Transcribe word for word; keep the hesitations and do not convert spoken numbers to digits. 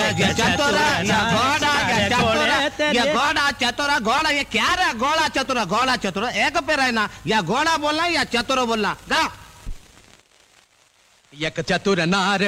ये चतुर या घोड़ा या चतुर ये घोड़ा चतुर घोड़ा ये क्या है घोड़ा चतुर घोड़ा चतुर एक पे रहना या घोड़ा बोलना या चतुर बोलना गा एक चतुर नार